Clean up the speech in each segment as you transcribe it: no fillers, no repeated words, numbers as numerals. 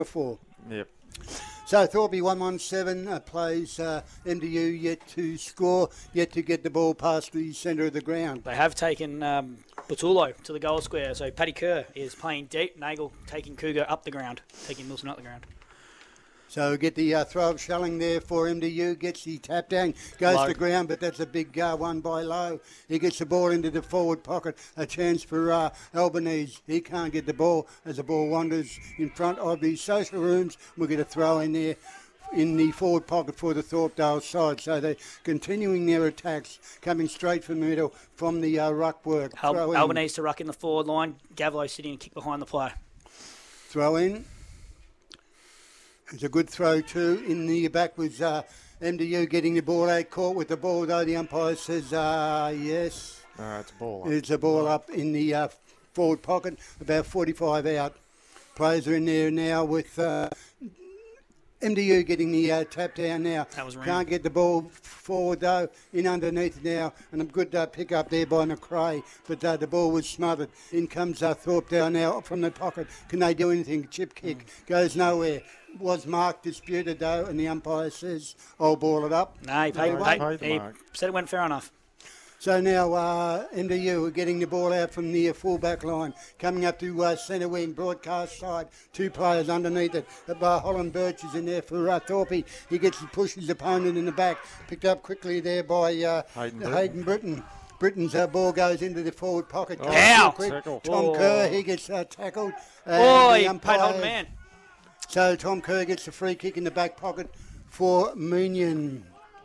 before. Yep. So Thorpe 117 plays MDU yet to score, yet to get the ball past the centre of the ground. They have taken Butullo to the goal square, so Paddy Kerr is playing deep. Nagel taking Cougar up the ground, taking Milson up the ground. So get the throw of Shelling there for MDU, gets the tap down, goes Low. to ground, but that's a big one by Lowe. He gets the ball into the forward pocket, a chance for Albanese. He can't get the ball as the ball wanders in front of the social rooms. We'll get a throw in there in the forward pocket for the Thorpedale side. So they're continuing their attacks, coming straight from the middle from the ruck work. Albanese to ruck in the forward line. Gavlo sitting and kick behind the play. Throw in. It's a good throw too. In the back was MDU getting the ball out, caught with the ball though. The umpire says yes. It's a ball up. It's a ball up in the forward pocket, about 45 out. Players are in there now with MDU getting the tap down now. That was Can't get the ball forward though, in underneath now, and a good pick up there by McRae, but the ball was smothered. In comes Thorpedale now from the pocket. Can they do anything? Chip kick goes nowhere. Was Mark disputed though, and the umpire says, I'll ball it up. No, he said it went fair enough. So now MDU are getting the ball out from the full-back line, coming up to centre wing, broadcast side, two players underneath it. Holland Birch is in there for Thorpe. He pushes his opponent in the back, picked up quickly there by Hayden Britton. Britton's ball goes into the forward pocket. Ow! Tom Kerr, he gets tackled. Oh, he paid old man. So Tom Kerr gets the free kick in the back pocket for Moonion.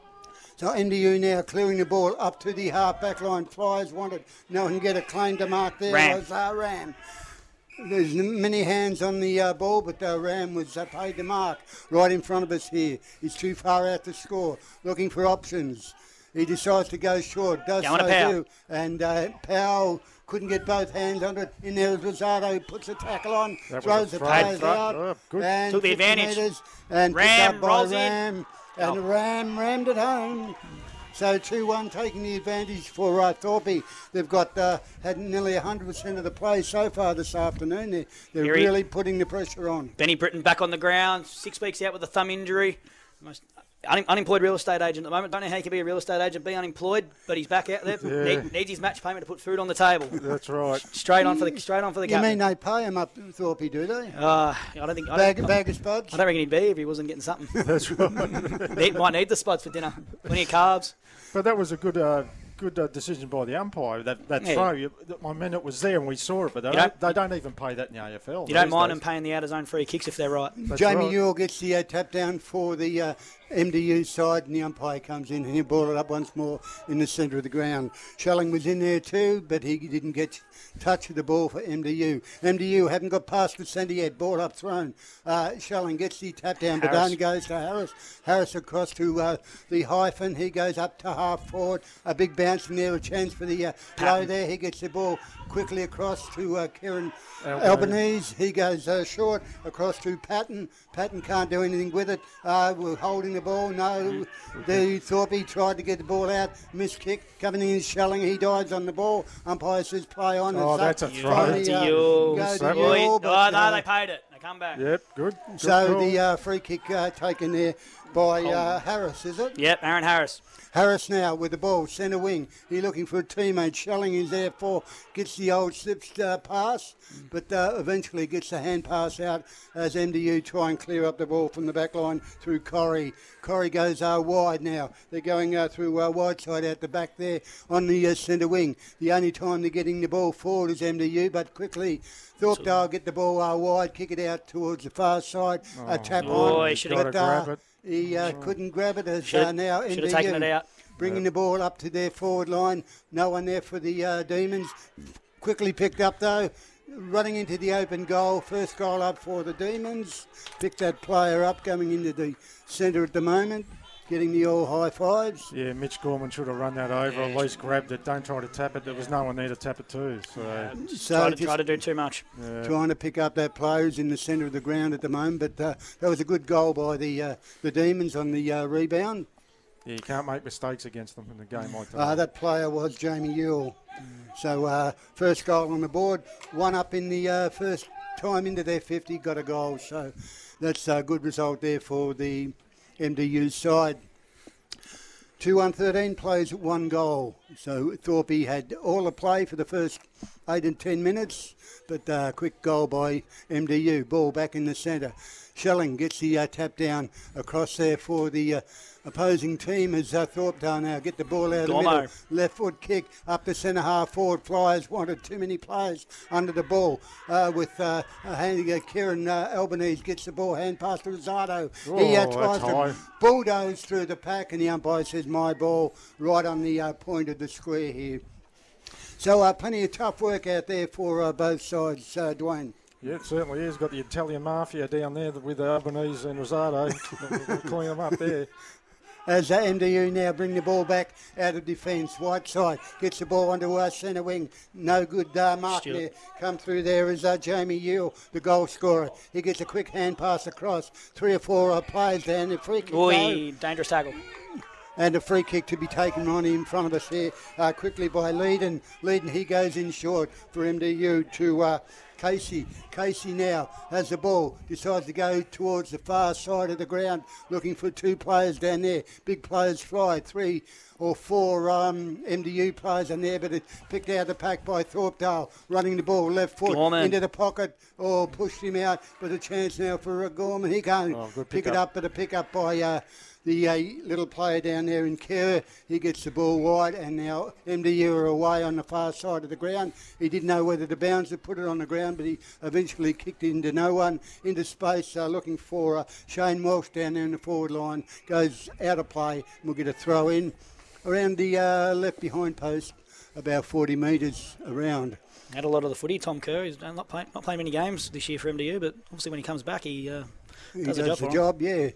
So MDU now clearing the ball up to the half-back line. Flyers wanted. No one can get a claim to mark there. Ram. There's many hands on the ball, but Ram was paid the mark right in front of us here. He's too far out to score. Looking for options. He decides to go short. Does so do. And Powell couldn't get both hands on it. In there is Rosado, puts a tackle on, throws the players out. And took the advantage. Meters, and Ram rolls Ram. And Ram rammed it home. So 2-1 taking the advantage for Thorpe. They've got had nearly 100% of the play so far this afternoon. They're really putting the pressure on. Benny Britton back on the ground, 6 weeks out with a thumb injury. Unemployed real estate agent at the moment. Don't know how he can be a real estate agent, be unemployed, but he's back out there. Yeah. Needs his match payment to put food on the table. That's right. Straight on for the captain. You mean they pay him up, Thorpe, do they? I don't think. Bag of spuds? I don't reckon he'd be if he wasn't getting something. That's right. Might need the spuds for dinner. Plenty of carbs. But that was a good decision by the umpire. That throw, I mean, it was there and we saw it, but they don't even pay that in the AFL. You don't mind them paying the out-of-zone free kicks if they're right. Jamie Ewell gets the tap down for the MDU side, and the umpire comes in and he brought it up once more in the centre of the ground. Shelling was in there too, but he didn't get touch of the ball for MDU. MDU haven't got past the centre yet. Ball up thrown. Shelling gets the tap down, but only goes to Harris. Harris across to the hyphen. He goes up to half forward. A big bounce in there, a chance for the low there. He gets the ball quickly across to Kieran Albanese. He goes short across to Patton. Patton can't do anything with it. We're holding the ball. No, the Thorpe tried to get the ball out. Missed kick. Coming in Shelling. He dives on the ball. Umpire says play on. Oh, that's a throw. No, they paid it. They come back. Yep, good. So the free kick taken there by Harris, is it? Yep, Aaron Harris. Harris now with the ball, centre wing. He's looking for a teammate. Shelling is there gets the old slips pass, but eventually gets the hand pass out as MDU try and clear up the ball from the back line through Corrie. Corrie goes wide now. They're going through wide side out the back there on the centre wing. The only time they're getting the ball forward is MDU, but quickly Thorpedale get the ball wide, kick it out towards the far side, tap on. He should have grab it. He couldn't grab it as now MDU. Should have taken it out. Bringing the ball up to their forward line. No one there for the Demons. Quickly picked up though. Running into the open goal. First goal up for the Demons. Picked that player up coming into the centre at the moment. Getting the all high fives. Yeah, Mitch Gorman should have run that over, at least grabbed it. Don't try to tap it. There was no one there to tap it too. So try to do too much. Trying to pick up that player who's in the centre of the ground at the moment. But that was a good goal by the Demons on the rebound. Yeah, you can't make mistakes against them in a game like that. That player was Jamie Ewell. So first goal on the board. One up in the first time into their 50, got a goal. So that's a good result there for the MDU side. 2-1-13 plays at 1 goal. So Thorpe had all the play for the first 8 and 10 minutes, but quick goal by MDU. Ball back in the centre. Schelling gets the tap down across there for the opposing team as Thorpedale now get the ball out of the middle. Left foot kick up the centre half forward. Flyers wanted too many players under the ball with Kieran Albanese gets the ball, hand pass to Rosado. He tries to bulldoze through the pack and the umpire says my ball right on the point of the square here. So plenty of tough work out there for both sides, Dwayne. Yeah, it certainly is. Got the Italian mafia down there with Albanese and Rosado. Clean them up there. As MDU now bring the ball back out of defence. Whiteside gets the ball onto our centre wing. No good mark there. Come through there is Jamie Yule, the goal scorer. He gets a quick hand pass across. 3 or 4 players down. The free kick. Dangerous tackle. And a free kick to be taken on in front of us here quickly by Leedon. Leedon, he goes in short for MDU to Casey. Casey now has the ball, decides to go towards the far side of the ground, looking for 2 players down there. Big players fly, 3 or 4 MDU players in there, but it's picked out of the pack by Thorpedale, running the ball left foot into the pocket, pushed him out, but a chance now for Gorman. He can't pick it up, but a pick up by the little player down there in Kerr. He gets the ball wide, and now MDU are away on the far side of the ground. He didn't know whether to bounce or put it on the ground, but he eventually kicked it into no one, into space, looking for Shane Walsh down there in the forward line. Goes out of play, and we'll get a throw in around the left behind post, about 40 metres around. Had a lot of the footy, Tom Kerr. He's not playing many games this year for MDU, but obviously when he comes back, he does the job, yeah.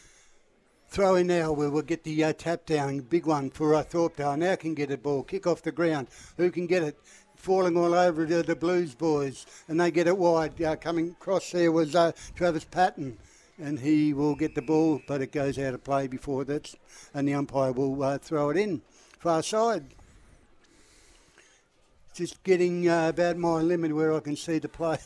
Throw in now, we will get the tap down, big one for Thorpedale. Now can get a ball, kick off the ground. Who can get it? Falling all over the Blues boys, and they get it wide. Coming across there was Travis Patton, and he will get the ball, but it goes out of play before that, and the umpire will throw it in. Far side. Just getting about my limit where I can see the play.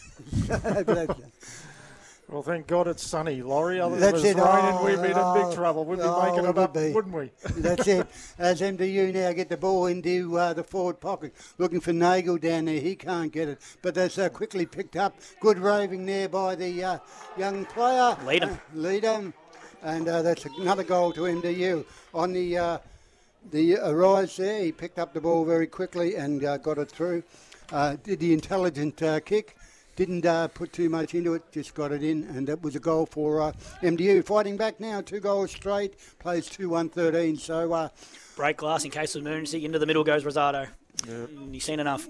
Well, thank God it's sunny, Laurie. Otherwise, if it was raining, we'd be in big trouble. We'd be making it up, wouldn't we? That's it. As MDU now get the ball into the forward pocket, looking for Nagel down there. He can't get it, but that's quickly picked up. Good roving there by the young player. Lead him. And that's another goal to MDU. On the rise there, he picked up the ball very quickly and got it through. Did the intelligent kick. Didn't put too much into it, just got it in, and that was a goal for MDU. Fighting back now, 2 goals straight, plays 2-1-13, so... break glass in case of emergency, into the middle goes Rosado. Yep. You've seen enough.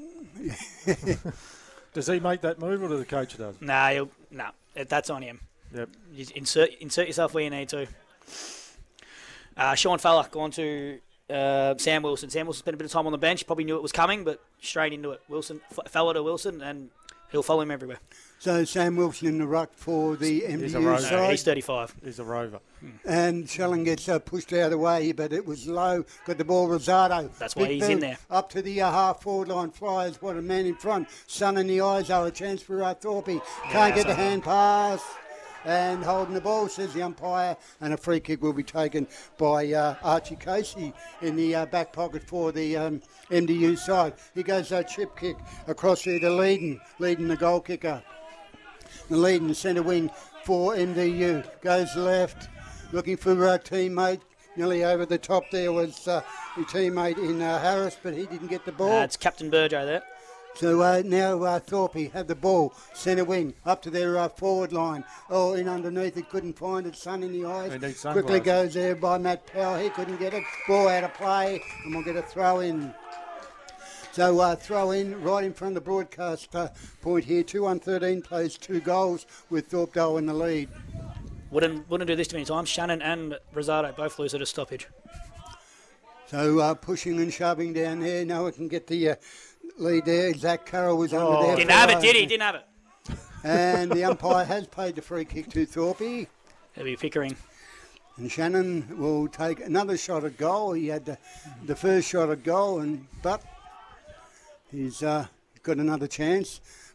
Does he make that move, or does the coach does? No, that's on him. Yep. You insert yourself where you need to. Sean Fella gone to Sam Wilson. Sam Wilson spent a bit of time on the bench, probably knew it was coming, but straight into it. Fella to Wilson, and he'll follow him everywhere. So Sam Wilson in the ruck for the MDU side. He's 35. He's a rover. And Schelling gets pushed out of the way, but it was low. Got the ball, Rosado. That's why he's in there. Up to the half-forward line. Flyers, what a man in front. Sun in the eyes, a chance for Thorpe. Can't get the hand pass. And holding the ball, says the umpire, and a free kick will be taken by Archie Casey in the back pocket for the MDU side. He goes a chip kick across there to Leedon the goal kicker. The Leedon centre wing for MDU goes left, looking for a teammate. Nearly over the top there was your teammate in Harris, but he didn't get the ball. It's Captain Burjo there. So now Thorpe have the ball, centre wing, up to their forward line. Oh, in underneath it, couldn't find it, sun in the eyes. Quickly goes there by Matt Powell, he couldn't get it. Ball out of play, and we'll get a throw in. So throw in right in front of the broadcast point here. 2-1-13 plays 2 goals with Thorpedale in the lead. Wouldn't do this too many times. Shannon and Rosado both lose at a stoppage. So pushing and shoving down there. No one can get the lead there. Zach Carroll was under there. Didn't have it, did he? Didn't have it. And the umpire has paid the free kick to Thorpe. It'll be Pickering. And Shannon will take another shot at goal. He had the first shot at goal, but he's got another chance.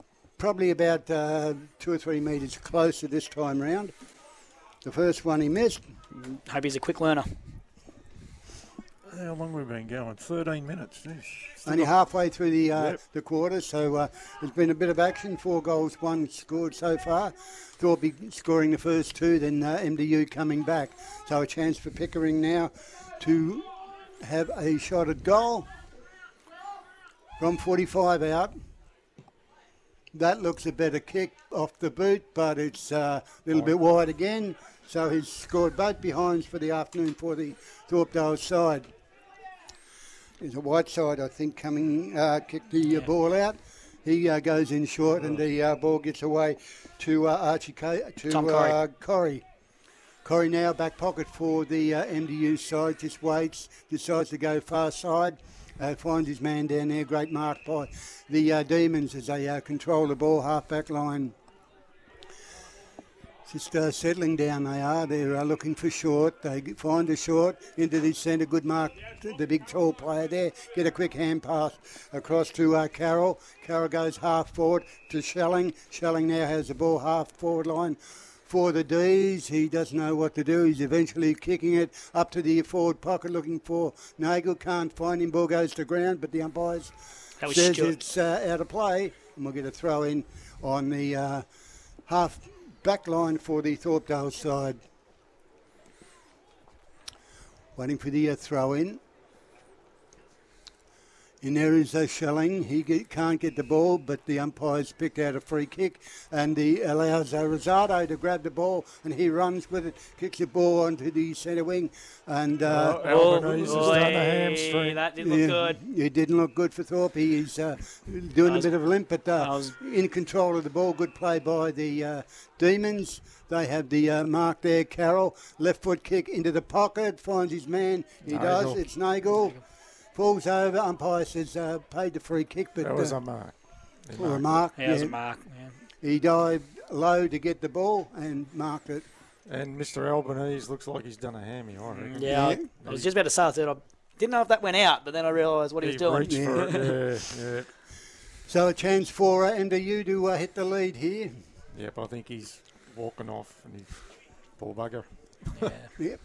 probably about 2 or 3 metres closer this time round. The first one he missed. Hope he's a quick learner. How long have we been going? 13 minutes. Jeez. Only halfway through the quarter, so there's been a bit of action. 4 goals, 1 scored so far. Thorpe scoring the first 2, then MDU coming back. So a chance for Pickering now to have a shot at goal from 45 out. That looks a better kick off the boot, but it's a little bit wide again. So he's scored both behinds for the afternoon for the Thorpedale side. There's a Whiteside, I think, coming, kick the ball out. He goes in short and the ball gets away to Corrie. Corrie now back pocket for the MDU side, just waits, decides to go far side. Finds his man down there, great mark by the Demons as they control the ball, half-back line. Just settling down they are. They're looking for short. They find a short into the centre. Good mark, the big tall player there. Get a quick hand pass across to Carroll. Carroll goes half forward to Schelling. Schelling now has the ball half forward line for the D's. He doesn't know what to do. He's eventually kicking it up to the forward pocket looking for Nagel. Can't find him. Ball goes to ground, but the umpires says it's out of play. And we'll get a throw in on the half back line for the Thorpedale side. Waiting for the throw in. And there is Schelling. He can't get the ball, but the umpires picked out a free kick and allows Rosado to grab the ball, and he runs with it, kicks the ball onto the centre wing. And Albanese has done a hamstring. That didn't look good. It didn't look good for Thorpe. He's doing a bit of a limp, but in control of the ball. Good play by the Demons. They have the mark there, Carroll. Left foot kick into the pocket, finds his man. He does. It's Nagel. Falls over. Umpire says paid the free kick, but that was a mark. For a mark. Yeah, it was a mark. Yeah. He dived low to get the ball and marked it. And Mr. Albanese looks like he's done a hammy, I reckon. Yeah, I was just about to say that. I didn't know if that went out, but then I realised what he was doing. Reached for it. Yeah. So a chance for MDU to hit the lead here. Yep, I think he's walking off and he's ball bugger. Yeah. Yep.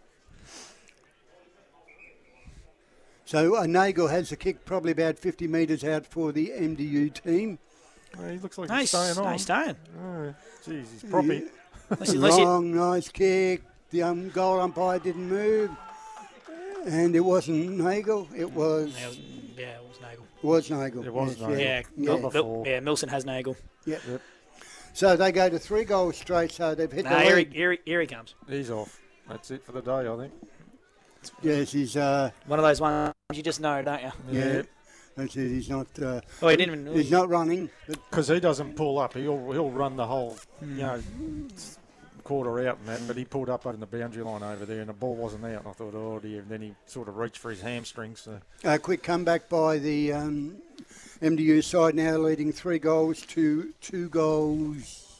So Nagel has the kick probably about 50 metres out for the MDU team. Well, he looks like he's staying on. He's staying. Oh, geez, he's proppy. Long, nice kick. The goal umpire didn't move. And it wasn't Nagel. It was... it was Nagel. It was Nagel. It was Nagel. Yeah. Milson has Nagel. Yep. So they go to 3 goals straight, so they've hit the lead. Here he comes. He's off. That's it for the day, I think. Yes, he's... one of those ones you just know, don't you? Yeah. That's it. He's not... he didn't even... He's not running. Because he doesn't pull up. He'll run the whole, quarter out and that, but he pulled up on the boundary line over there and the ball wasn't out. And I thought, oh dear. And then he sort of reached for his hamstrings. So. Quick comeback by the MDU side now, leading 3 goals to 2 goals.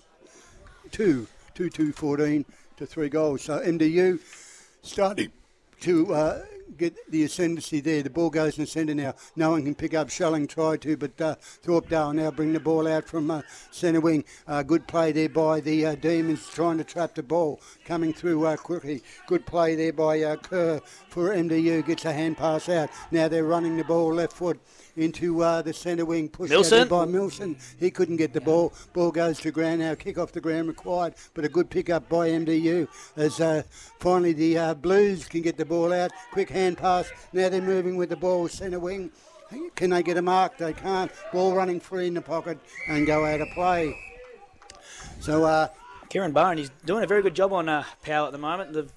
2-14 to 3 goals. So MDU starting to get the ascendancy there. The ball goes in the centre now. No one can pick up. Schelling tried to, but Thorpedale now bring the ball out from centre wing. Good play there by the Demons trying to trap the ball. Coming through quickly. Good play there by Kerr for MDU. Gets a hand pass out. Now they're running the ball left foot into the centre wing. Pushed out by Milson. He couldn't get the ball. Ball goes to ground now. Kick off the ground required, but a good pick up by MDU as finally the Blues can get the ball out. Quick hand pass. Now they're moving with the ball centre wing. Can they get a mark? They can't. Ball running free in the pocket and go out of play. So Kieran Barron, he's doing a very good job on Powell at the moment.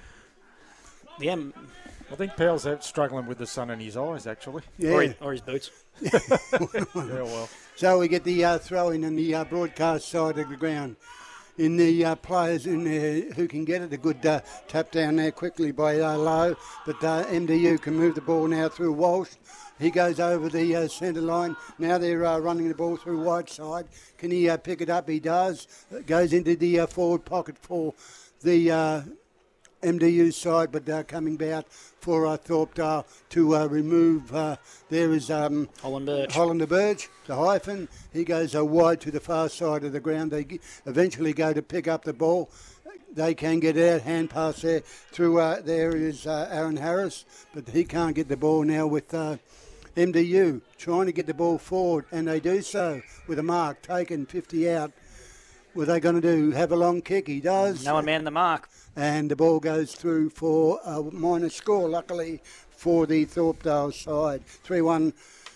I think Powell's struggling with the sun in his eyes, actually. Yeah. Or his boots. Yeah, well. So we get the throw in on the broadcast side of the ground. In the players in there who can get it, a good tap down there quickly by Lowe, but MDU can move the ball now through Walsh. He goes over the centre line. Now they're running the ball through Whiteside. Can he pick it up? He does. Goes into the forward pocket for the MDU side, but they're coming back for Thorpedale to remove. There is Hollander Birch, the hyphen. He goes wide to the far side of the ground. They eventually go to pick up the ball. They can get out, hand pass there. Through there is Aaron Harris, but he can't get the ball now with MDU trying to get the ball forward, and they do so with a mark taken 50 out. What are they going to do? Have a long kick? He does. No one man the mark. And the ball goes through for a minor score, luckily, for the Thorpedale side. 3-1-19,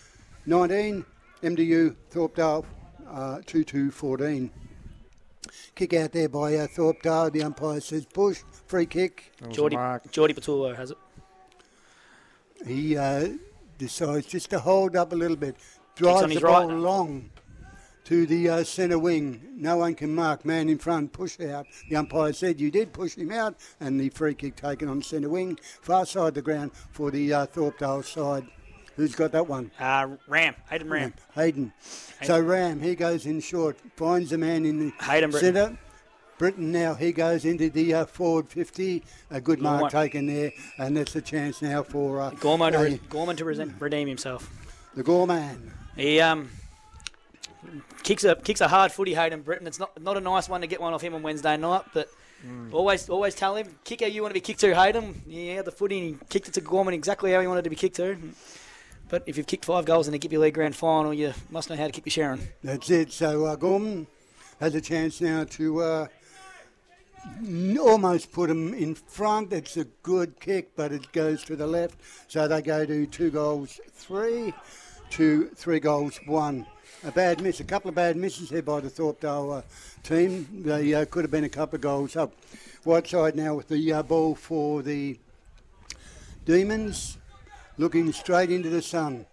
MDU, Thorpedale, 2-2-14. Kick out there by Thorpedale. The umpire says push, free kick. Geordie Patullo has it. He decides just to hold up a little bit. Drives the ball long to the centre wing. No one can mark. Man in front, push out. The umpire said you did push him out, and the free kick taken on centre wing. Far side of the ground for the Thorpedale side. Who's got that one? Hayden Ram. Hayden. So Ram, he goes in short, finds the man in the centre. Britton now, he goes into the forward 50. A good mark taken there, and that's a chance now for Gorman to redeem himself. The Gorman. He kicks a hard footy, Hayden Britton. It's not a nice one to get one off him on Wednesday night, but always tell him, kick how you want to be kicked to, Hayden. He had the footy and he kicked it to Gorman exactly how he wanted to be kicked to. But if you've kicked 5 goals in the Gippy League Grand Final, you must know how to kick the Sharon. That's it. So Gorman has a chance now to almost put him in front. It's a good kick, but it goes to the left. So they go to 2 goals 3 to 3 goals 1. A bad miss, a couple of bad misses here by the Thorpedale team. They could have been a couple of goals up. White side now with the ball for the Demons, looking straight into the sun.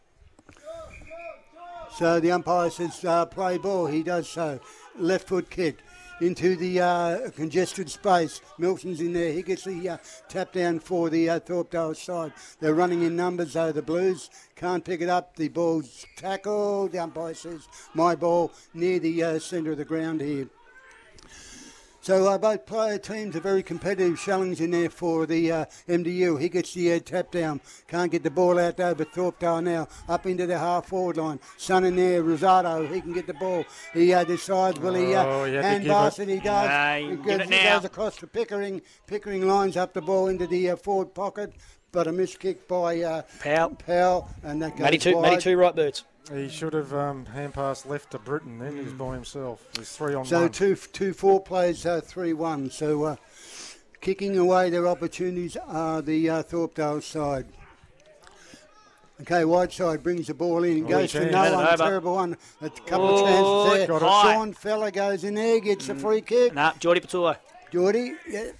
So the umpire says play ball. He does so. Left foot kick into the congested space. Milson's in there. He gets the tap down for the Thorpedale side. They're running in numbers, though. The Blues can't pick it up. The ball's tackled. The umpire says, my ball near the centre of the ground here. So both player teams are very competitive. Shelling's in there for the MDU. He gets the tap down. Can't get the ball out though, but Thorpedale now up into the half-forward line. Son in there, Rosado, he can get the ball. He decides, will he hand pass it? He does. He goes across to Pickering. Pickering lines up the ball into the forward pocket, but a missed kick by Powell. And that goes wide. Matty two right boots. He should have hand passed left to Britton then. He was by himself. There's 3-on-1. So 2-4 plays 3-1. So kicking away their opportunities are the Thorpedale side. Okay, Whiteside brings the ball in and goes to no one. Terrible one. A couple of chances there. Sean Feller goes in there, gets a free kick. Geordie Patullo. Geordie, yeah.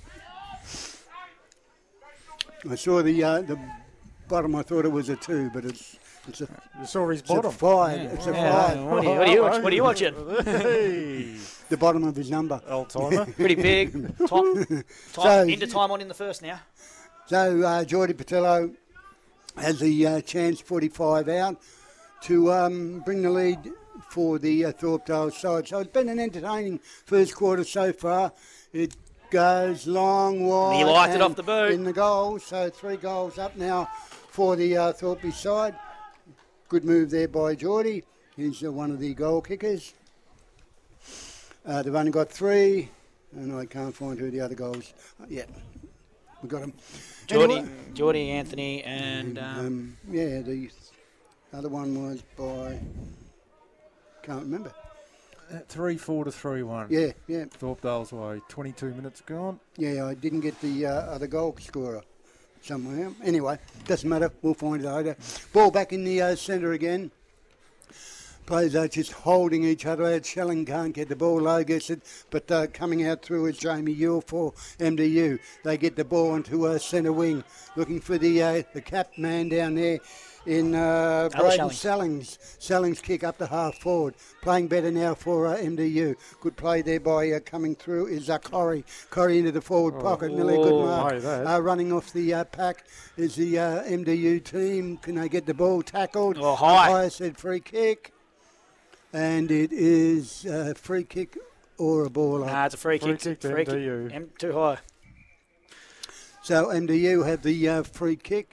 I saw the bottom. I thought it was a 2, but it's a. You saw his bottom. It's a 5. It's a 5. What are you watching? Hey. The bottom of his number. Old timer. Pretty big. Into time on in the first now. So Geordie Patullo has the chance, 45 out, to bring the lead for the Thorpedale side. So it's been an entertaining first quarter so far. It goes long, wide. He liked it off the boot. In the goal, so 3 goals up now for the Thorpe side. Good move there by Geordie. He's one of the goal kickers. They've only got 3, and I can't find who the other goals. Yeah, we got them. Geordie, Anthony, and the other one was by. Can't remember. 3-4 to 3-1. Yeah. Thorpedale's way. 22 minutes gone. Yeah, I didn't get the other goal scorer somewhere. Anyway, doesn't matter. We'll find it later. Ball back in the centre again. Players are just holding each other out. Shelling can't get the ball. Low gets it, but coming out through is Jamie Ewell for MDU. They get the ball onto centre wing, looking for the cap man down there in Braden Sellings. Sellings kick up the half forward. Playing better now for MDU. Good play there by coming through is Corrie. Corrie into the forward pocket. Nearly a good mark. Running off the pack is the MDU team. Can they get the ball tackled? High. Said free kick. And it is a free kick or a ball up. Nah, it's a free kick. Free kick to MDU. Too high. So MDU have the free kick.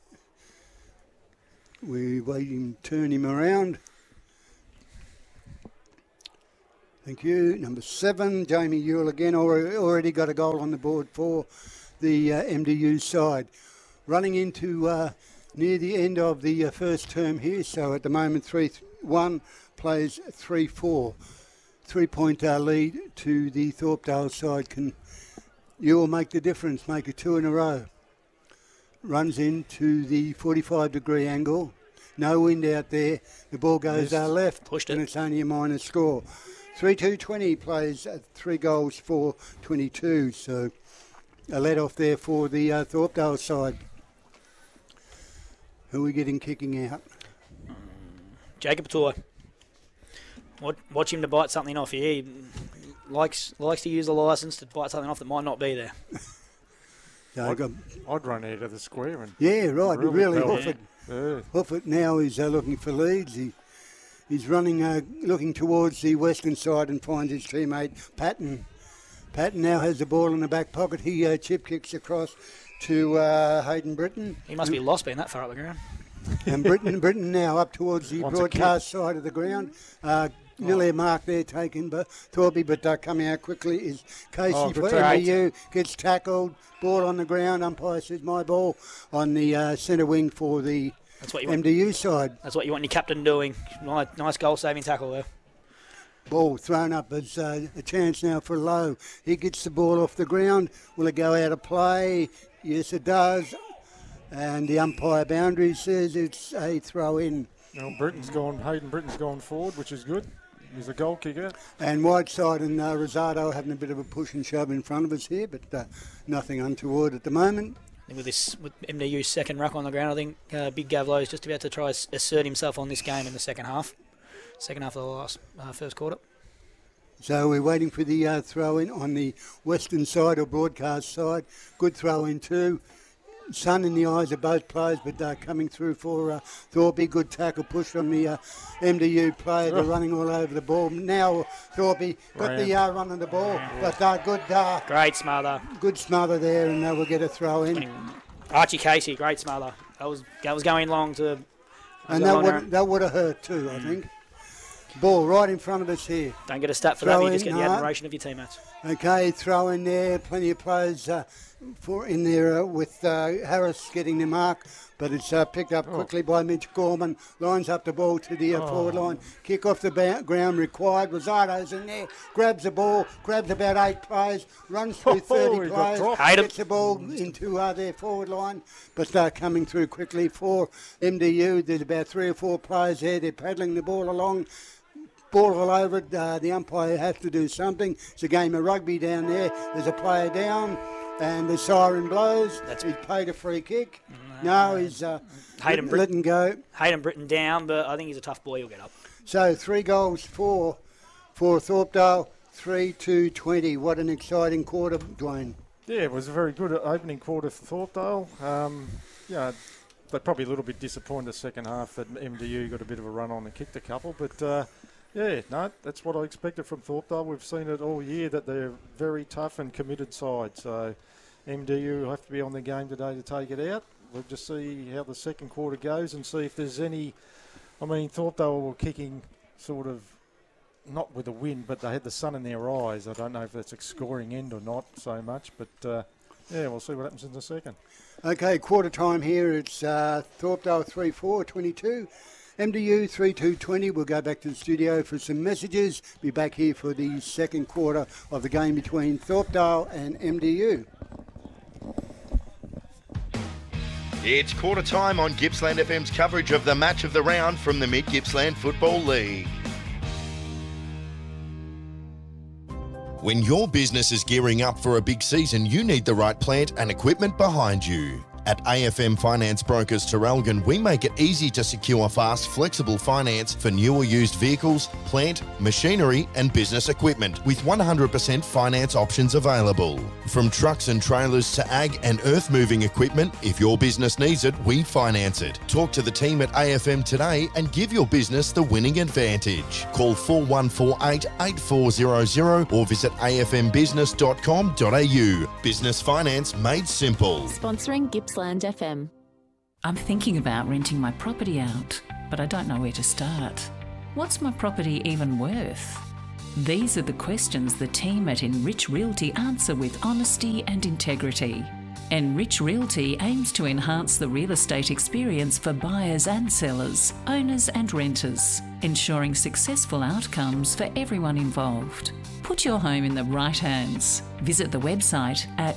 We're waiting to turn him around. Thank you. Number 7, Jamie Ewell again, already got a goal on the board for the MDU side. Running into near the end of the first term here, so at the moment 3-1 plays 3-4. 3-point lead to the Thorpedale side. Can Ewell make the difference, make it 2 in a row? Runs into the 45-degree angle. No wind out there. The ball goes left. Pushed it. And it's only a minor score. 3-2-20 plays 3 goals for 22. So a let off there for the Thorpedale side. Who are we getting kicking out? Jacob Toy. Watch him to bite something off here. He likes to use the licence to bite something off that might not be there. I'd run out of the square. And really Hufford now is looking for leads. He's running, looking towards the western side and finds his teammate Patton. Patton now has the ball in the back pocket. He chip kicks across to Hayden Britton. He must be lost being that far up the ground. And Britton now up towards the broadcast side of the ground. Nearly a mark there taken by Thorby, but coming out quickly is Casey for MDU. Gets tackled, ball on the ground. Umpire says my ball on the centre wing for the MDU side. That's what you want your captain doing. Nice goal-saving tackle there. Ball thrown up as a chance now for Lowe. He gets the ball off the ground. Will it go out of play? Yes, it does. And the umpire boundary says it's a throw-in. Well, Hayden Britton's gone forward, which is good. He's a goal kicker. And Whiteside and Rosado having a bit of a push and shove in front of us here, but nothing untoward at the moment. And with MDU's second ruck on the ground, I think Big Gav Lowe is just about to try to assert himself on this game in the second half. Second half of the last first quarter. So we're waiting for the throw-in on the western side or broadcast side. Good throw-in too. Sun in the eyes of both players, but coming through for Thorpe. Good tackle push from the MDU player. They're running all over the ball. Now Thorpe got the run on the ball, but good. Great smother. Good smother there, and we'll get a throw in. Archie Casey, great smother. That was going long to. And that would have hurt too, I think. Ball right in front of us here. Don't get a stat for that, but you just get the admiration of your teammates. Okay, throw in there. Plenty of players in there with Harris getting the mark, but it's picked up quickly by Mitch Gorman. Lines up the ball to the forward line. Kick off the ground required. Rosado's in there. Grabs the ball. Grabs about 8 players. Runs through 30 players. Gets the ball into their forward line, but coming through quickly for MDU. There's about 3 or 4 players there. They're paddling the ball along. Ball all over it. The umpire has to do something. It's a game of rugby down there. There's a player down, and the siren blows. He's paid a free kick. No, he's letting go. Hayden Britton down, but I think he's a tough boy. He'll get up. So 3 goals for Thorpedale, 3-20. What an exciting quarter, Dwayne. Yeah, it was a very good opening quarter for Thorpedale. They're probably a little bit disappointed the second half that MDU got a bit of a run on and kicked a couple, but that's what I expected from Thorpedale. We've seen it all year that they're a very tough and committed side. So MDU have to be on the game today to take it out. We'll just see how the second quarter goes and see if there's any. I mean, Thorpedale were kicking sort of not with the wind, but they had the sun in their eyes. I don't know if that's a scoring end or not so much, but we'll see what happens in the second. Okay, quarter time here. It's Thorpedale 3-4, 22. MDU 3-2-20. We'll go back to the studio for some messages. Be back here for the second quarter of the game between Thorpedale and MDU. It's quarter time on Gippsland FM's coverage of the match of the round from the Mid-Gippsland Football League. When your business is gearing up for a big season, you need the right plant and equipment behind you. At AFM Finance Brokers Terrelgan, we make it easy to secure fast, flexible finance for new or used vehicles, plant, machinery and business equipment with 100% finance options available. From trucks and trailers to ag and earth moving equipment, if your business needs it, we finance it. Talk to the team at AFM today and give your business the winning advantage. Call 4148 8400 or visit afmbusiness.com.au. Business finance made simple. Sponsoring Gippsland FM. I'm thinking about renting my property out, but I don't know where to start. What's my property even worth? These are the questions the team at Enrich Realty answer with honesty and integrity. Enrich Realty aims to enhance the real estate experience for buyers and sellers, owners and renters, ensuring successful outcomes for everyone involved. Put your home in the right hands. Visit the website at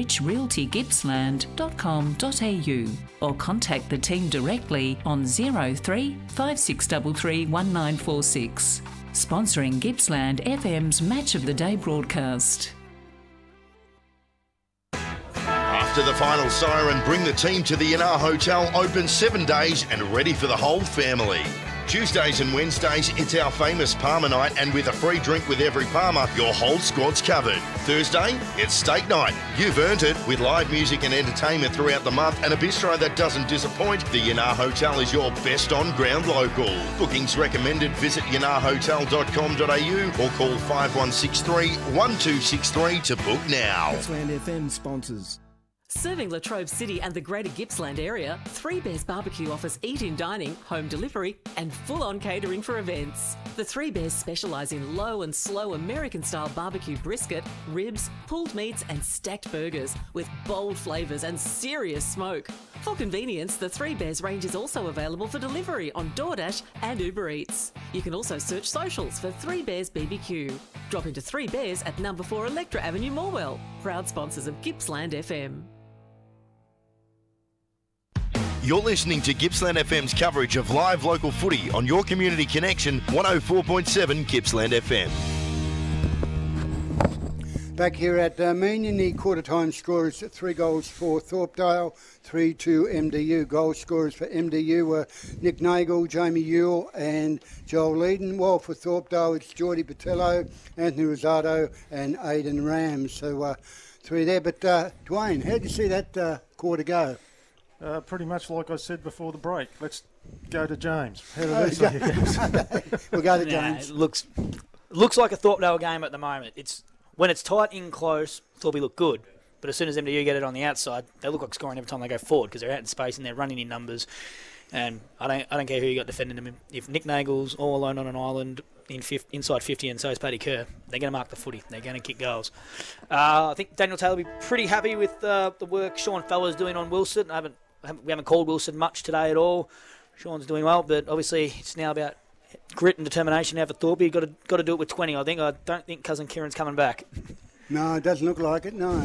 enrichrealtygippsland.com.au or contact the team directly on 03 5633 1946. Sponsoring Gippsland FM's Match of the Day broadcast. After the final siren, bring the team to the Yanar Hotel, open 7 days and ready for the whole family. Tuesdays and Wednesdays, it's our famous Palmer night, and with a free drink with every Palmer, your whole squad's covered. Thursday, it's steak night. You've earned it with live music and entertainment throughout the month and a bistro that doesn't disappoint. The Yanar Hotel is your best on-ground local. Bookings recommended. Visit yanarhotel.com.au or call 5163 1263 to book now. Gippsland FM sponsors. Serving Latrobe City and the greater Gippsland area, Three Bears Barbecue offers eat-in dining, home delivery and full-on catering for events. The Three Bears specialise in low and slow American-style barbecue brisket, ribs, pulled meats and stacked burgers with bold flavours and serious smoke. For convenience, the Three Bears range is also available for delivery on DoorDash and Uber Eats. You can also search socials for Three Bears BBQ. Drop into Three Bears at number 4 Electra Avenue, Morwell. Proud sponsors of Gippsland FM. You're listening to Gippsland FM's coverage of live local footy on your community connection, 104.7 Gippsland FM. Back here at Meenian, the quarter-time scorers, 3 goals for Thorpedale, 3-2 MDU. Goal scorers for MDU were Nick Nagel, Jamie Ewell and Joel Leedon, while for Thorpedale it's Geordie Patello, Anthony Rosado and Aidan Rams. So 3 there. But Dwayne, how did you see that quarter go? Pretty much like I said before the break. Let's go to James. How did that say it goes? We'll go to James. It looks like a Thorpedale game at the moment. When it's tight in close, Thorpe look good. But as soon as MDU get it on the outside, they look like scoring every time they go forward because they're out in space and they're running in numbers. And I don't care who you got defending them. If Nick Nagel's all alone on an island inside 50 and so is Paddy Kerr, they're going to mark the footy. They're going to kick goals. I think Daniel Taylor will be pretty happy with the work Sean Feller's doing on Wilson. We haven't called Wilson much today at all. Sean's doing well, but obviously it's now about grit and determination now for Thorpe. You've got to do it with 20, I think. I don't think Cousin Kieran's coming back. No, it doesn't look like it, no.